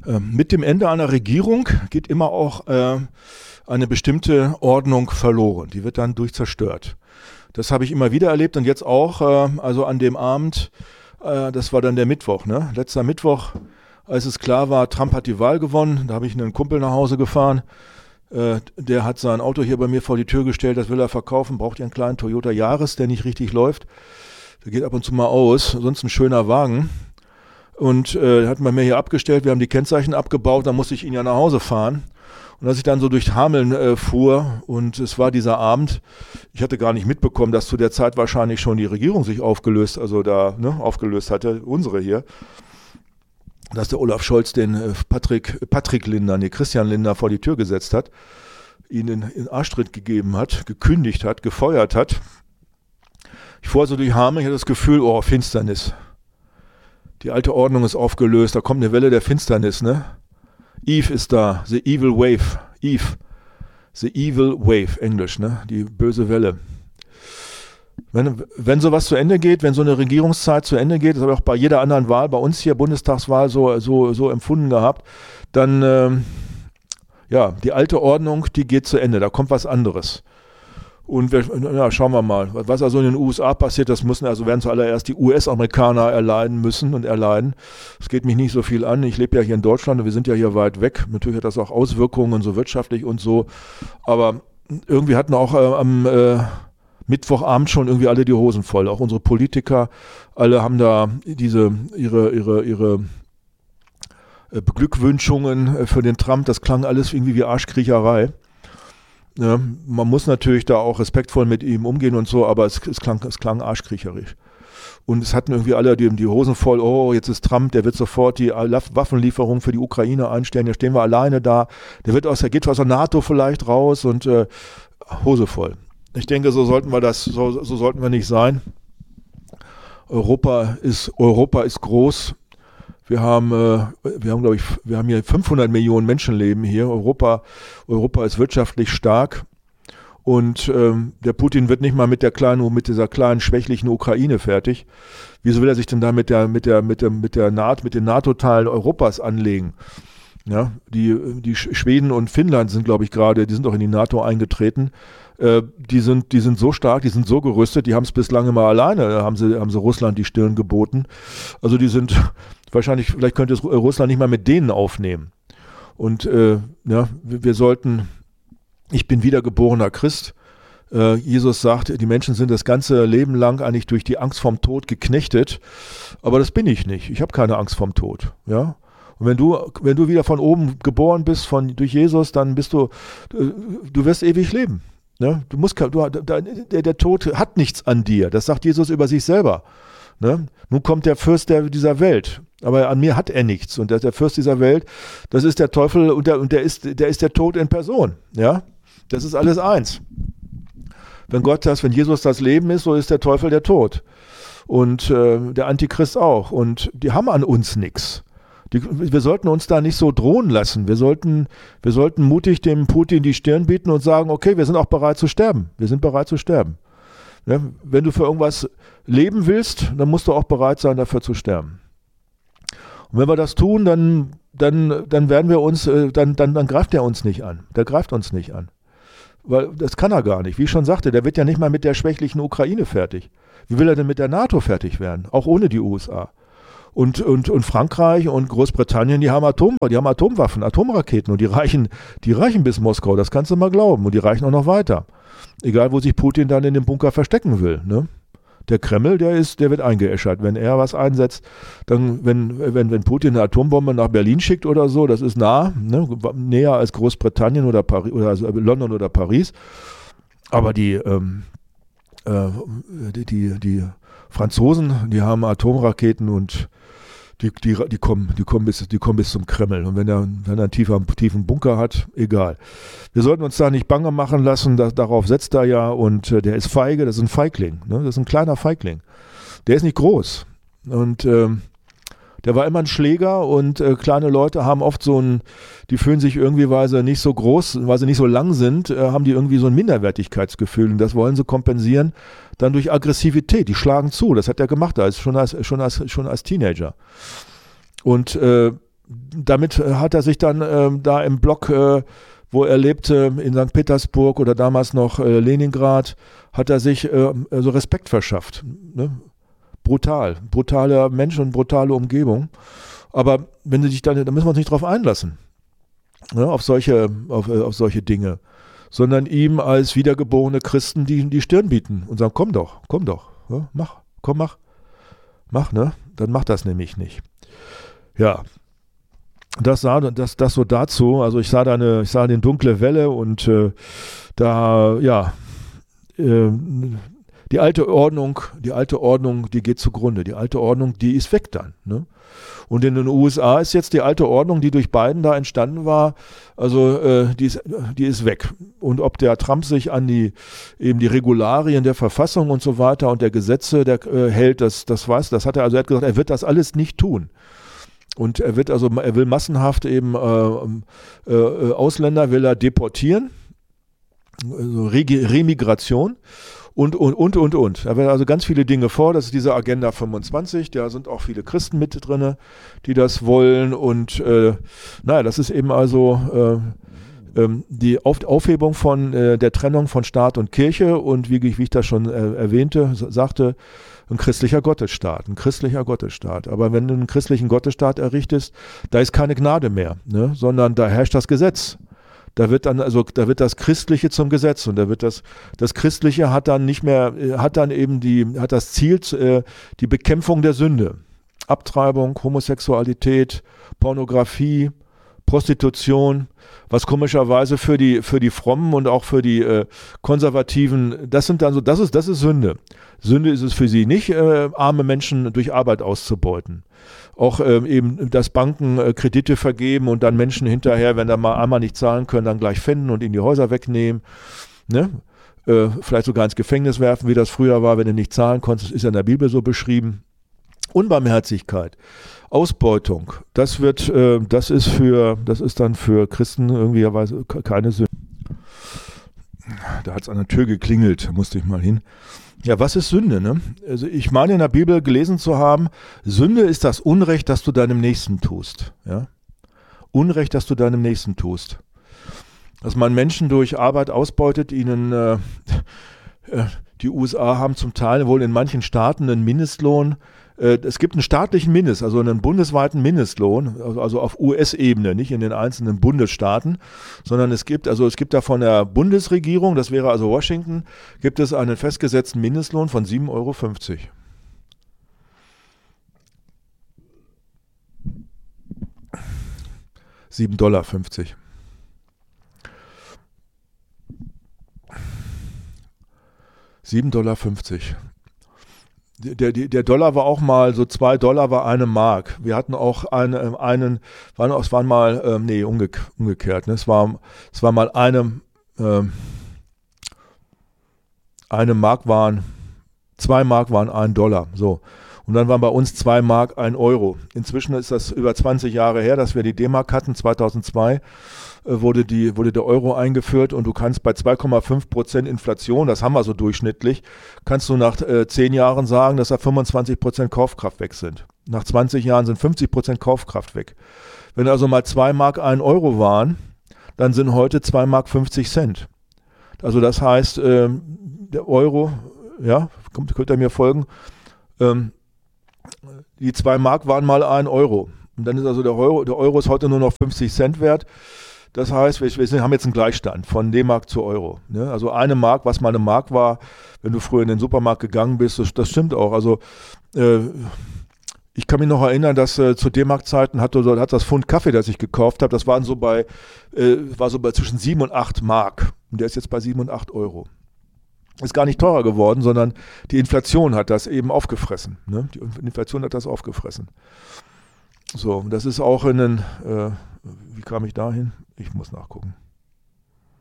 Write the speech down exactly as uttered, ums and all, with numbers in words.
Äh, mit dem Ende einer Regierung geht immer auch äh, eine bestimmte Ordnung verloren. Die wird dann durchzerstört. Das habe ich immer wieder erlebt und jetzt auch, äh, also an dem Abend, äh, das war dann der Mittwoch, ne? Letzter Mittwoch, als es klar war, Trump hat die Wahl gewonnen, da habe ich einen Kumpel nach Hause gefahren, äh, der hat sein Auto hier bei mir vor die Tür gestellt, das will er verkaufen, braucht ja einen kleinen Toyota Yaris, der nicht richtig läuft, der geht ab und zu mal aus, sonst ein schöner Wagen und äh, hat man mir hier abgestellt, wir haben die Kennzeichen abgebaut, dann musste ich ihn ja nach Hause fahren. Und als ich dann so durch Hameln äh, fuhr und es war dieser Abend, ich hatte gar nicht mitbekommen, dass zu der Zeit wahrscheinlich schon die Regierung sich aufgelöst, also da ne, aufgelöst hatte, unsere hier, dass der Olaf Scholz den äh, Patrick, Patrick Lindner, nee, Christian Lindner vor die Tür gesetzt hat, ihn in, in Arschtritt gegeben hat, gekündigt hat, gefeuert hat. Ich fuhr so durch Hameln, ich hatte das Gefühl, oh, Finsternis. Die alte Ordnung ist aufgelöst, da kommt eine Welle der Finsternis, ne? Eve ist da, the evil wave, Eve, the evil wave, Englisch, ne, die böse Welle. Wenn, wenn sowas zu Ende geht, wenn so eine Regierungszeit zu Ende geht, das habe ich auch bei jeder anderen Wahl, bei uns hier Bundestagswahl so, so, so empfunden gehabt, dann, ähm, ja, die alte Ordnung, die geht zu Ende, da kommt was anderes. Und wir, ja, schauen wir mal, was also in den U S A passiert, das müssen also werden zuallererst die U S-Amerikaner erleiden müssen und erleiden. Es geht mich nicht so viel an. Ich lebe ja hier in Deutschland und wir sind ja hier weit weg. Natürlich hat das auch Auswirkungen, so wirtschaftlich und so. Aber irgendwie hatten auch äh, am äh, Mittwochabend schon irgendwie alle die Hosen voll. Auch unsere Politiker, alle haben da diese ihre ihre ihre Beglückwünschungen für den Trump. Das klang alles irgendwie wie Arschkriecherei. Ja, man muss natürlich da auch respektvoll mit ihm umgehen und so, aber es, es, klang, es klang arschkriecherisch. Und es hatten irgendwie alle die, die Hosen voll, oh, jetzt ist Trump, der wird sofort die Waffenlieferung für die Ukraine einstellen, da stehen wir alleine da, der wird aus, der geht aus der NATO vielleicht raus und äh, Hose voll. Ich denke, so sollten wir das, so, so sollten wir nicht sein. Europa ist, Europa ist groß. Wir haben, äh, wir haben, glaube ich, wir haben hier fünfhundert Millionen Menschen leben hier. Europa, Europa ist wirtschaftlich stark und ähm, der Putin wird nicht mal mit der kleinen, mit dieser kleinen schwächlichen Ukraine fertig. Wieso will er sich denn da mit der, mit der, mit der, mit der NATO, mit den NATO-Teilen Europas anlegen? Ja, die, die Schweden und Finnland sind, glaube ich, gerade, die sind auch in die NATO eingetreten. Äh, die sind, die sind so stark, die sind so gerüstet, die haben es bislang immer alleine, da haben sie, haben sie Russland die Stirn geboten. Also die sind wahrscheinlich, vielleicht könnte es Russland nicht mal mit denen aufnehmen. Und äh, ja, wir, wir sollten, ich bin wiedergeborener Christ. Äh, Jesus sagt, die Menschen sind das ganze Leben lang eigentlich durch die Angst vorm Tod geknechtet. Aber das bin ich nicht. Ich habe keine Angst vorm Tod. Ja. Und wenn du, wenn du wieder von oben geboren bist, von, durch Jesus, dann bist du, du, du wirst ewig leben. Ne? Du musst, du, der, der Tod hat nichts an dir. Das sagt Jesus über sich selber. Ne? Nun kommt der Fürst der, dieser Welt, aber an mir hat er nichts. Und der, der Fürst dieser Welt, das ist der Teufel und, der, und der, ist, der ist der Tod in Person. Ja? Das ist alles eins. Wenn Gott das, wenn Jesus das Leben ist, so ist der Teufel der Tod. Und äh, der Antichrist auch. Und die haben an uns nichts. Wir sollten uns da nicht so drohen lassen. Wir sollten, wir sollten mutig dem Putin die Stirn bieten und sagen, okay, wir sind auch bereit zu sterben. Wir sind bereit zu sterben. Ja, wenn du für irgendwas leben willst, dann musst du auch bereit sein, dafür zu sterben. Und wenn wir das tun, dann, dann, dann werden wir uns, dann, dann, dann greift er uns nicht an. Der greift uns nicht an. Weil das kann er gar nicht. Wie ich schon sagte, der wird ja nicht mal mit der schwächlichen Ukraine fertig. Wie will er denn mit der NATO fertig werden? Auch ohne die U S A. Und, und, und Frankreich und Großbritannien, die haben Atom, die haben Atomwaffen, Atomraketen und die reichen, die reichen bis Moskau, das kannst du mal glauben. Und die reichen auch noch weiter. Egal, wo sich Putin dann in dem Bunker verstecken will. Ne? Der Kreml, der ist, der wird eingeäschert. Wenn er was einsetzt, dann, wenn, wenn, wenn Putin eine Atombombe nach Berlin schickt oder so, das ist nah, ne? Näher als Großbritannien oder Paris oder also London oder Paris. Aber die, ähm, äh, die, die, die Franzosen, die haben Atomraketen und Die, die, die, kommen, die, kommen bis, die kommen bis zum Kreml. Und wenn er, wenn er einen tiefen, tiefen Bunker hat, egal. Wir sollten uns da nicht bange machen lassen, da, darauf setzt er ja. Und äh, der ist feige, das ist ein Feigling. Ne? Das ist ein kleiner Feigling. Der ist nicht groß. Und ähm, der war immer ein Schläger und äh, kleine Leute haben oft so ein, die fühlen sich irgendwie, weil sie nicht so groß, weil sie nicht so lang sind, äh, haben die irgendwie so ein Minderwertigkeitsgefühl. Und das wollen sie kompensieren dann durch Aggressivität. Die schlagen zu. Das hat er gemacht, als, schon, als, schon, als, schon als Teenager. Und äh, damit hat er sich dann äh, da im Block, äh, wo er lebte, in Sankt Petersburg oder damals noch äh, Leningrad, hat er sich äh, so Respekt verschafft. Ne? Brutal, brutaler Mensch und brutale Umgebung. Aber wenn du dich dann, da müssen wir uns nicht drauf einlassen, ne? auf solche, auf, auf solche Dinge, sondern ihm als wiedergeborene Christen die, die Stirn bieten und sagen, komm doch, komm doch, ja, mach, komm, mach, mach, ne? Dann mach das nämlich nicht. Ja, das sah, das, das so dazu, also ich sah da eine, ich sah eine dunkle Welle und äh, da, ja, äh, die alte Ordnung, die alte Ordnung, die geht zugrunde. Die alte Ordnung, die ist weg dann. Ne? Und in den U S A ist jetzt die alte Ordnung, die durch Biden da entstanden war, also äh, die, ist, die ist weg. Und ob der Trump sich an die eben die Regularien der Verfassung und so weiter und der Gesetze der, äh, hält, das, das weiß, das hat er, also er hat gesagt, er wird das alles nicht tun. Und er wird also, er will massenhaft eben äh, äh, Ausländer will er deportieren, also Re- Remigration. Und, und, und, und, und. Da werden also ganz viele Dinge vor. Das ist diese Agenda fünfundzwanzig. Da sind auch viele Christen mit drin, die das wollen. Und äh, naja, das ist eben also äh, äh, die Auf- Aufhebung von äh, der Trennung von Staat und Kirche und wie, wie ich das schon äh, erwähnte, sagte, ein christlicher Gottesstaat, ein christlicher Gottesstaat. Aber wenn du einen christlichen Gottesstaat errichtest, da ist keine Gnade mehr, ne? Sondern da herrscht das Gesetz. Da wird dann, also da wird das Christliche zum Gesetz und da wird das, das Christliche hat dann nicht mehr, hat dann eben die, hat das Ziel, äh, die Bekämpfung der Sünde. Abtreibung, Homosexualität, Pornografie, Prostitution, was komischerweise für die, für die Frommen und auch für die äh, Konservativen, das sind dann so, das ist, das ist Sünde. Sünde ist es für sie nicht, äh, arme Menschen durch Arbeit auszubeuten. Auch ähm, eben, dass Banken äh, Kredite vergeben und dann Menschen hinterher, wenn da mal einmal nicht zahlen können, dann gleich pfänden und ihnen die Häuser wegnehmen. Ne? Äh, vielleicht sogar ins Gefängnis werfen, wie das früher war, wenn du nicht zahlen konntest. Das ist ja in der Bibel so beschrieben. Unbarmherzigkeit, Ausbeutung, das wird, äh, das ist für, das ist dann für Christen irgendwie keine Sünde. Da hat es an der Tür geklingelt, musste ich mal hin. Ja, was ist Sünde? Ne? Also ich meine in der Bibel gelesen zu haben, Sünde ist das Unrecht, das du deinem Nächsten tust. Ja? Unrecht, das du deinem Nächsten tust. Dass man Menschen durch Arbeit ausbeutet, ihnen äh, die U S A haben zum Teil wohl in manchen Staaten einen Mindestlohn. Äh, es gibt einen staatlichen Mindest, also einen bundesweiten Mindestlohn, also, also auf U S-Ebene, nicht in den einzelnen Bundesstaaten, sondern es gibt, also es gibt da von der Bundesregierung, das wäre also Washington, gibt es einen festgesetzten Mindestlohn von sieben Euro fünfzig. sieben Dollar fünfzig. sieben Dollar fünfzig. Der, der, der Dollar war auch mal, so zwei Dollar war eine Mark. Wir hatten auch eine, einen, waren, es waren mal, ähm, nee, umge, umgekehrt, ne? es, war, es war mal eine, ähm, eine Mark waren, zwei Mark waren ein Dollar, so. Und dann waren bei uns zwei Mark ein Euro. Inzwischen ist das über zwanzig Jahre her, dass wir die D-Mark hatten. zweitausendzwei äh, wurde, die, wurde der Euro eingeführt und du kannst bei zwei Komma fünf Prozent Inflation, das haben wir so durchschnittlich, kannst du nach äh, zehn Jahren sagen, dass da fünfundzwanzig Prozent Kaufkraft weg sind. Nach zwanzig Jahren sind fünfzig Prozent Kaufkraft weg. Wenn also mal zwei Mark ein Euro waren, dann sind heute zwei Mark fünfzig Cent. Also das heißt, äh, der Euro, ja, könnt, könnt ihr mir folgen, ähm, die zwei Mark waren mal ein Euro. Und dann ist also der Euro, der Euro ist heute nur noch fünfzig Cent wert. Das heißt, wir, wir haben jetzt einen Gleichstand von D-Mark zu Euro. Ne? Also eine Mark, was mal eine Mark war, wenn du früher in den Supermarkt gegangen bist, das, das stimmt auch. Also äh, ich kann mich noch erinnern, dass äh, zu D-Mark-Zeiten hat, hat das Pfund Kaffee, das ich gekauft habe, das waren so bei, äh, war so bei zwischen sieben und acht Mark. Und der ist jetzt bei sieben und acht Euro. Ist gar nicht teurer geworden, sondern die Inflation hat das eben aufgefressen. Ne? Die Inflation hat das aufgefressen. So, das ist auch in den, äh, wie kam ich dahin? Ich muss nachgucken.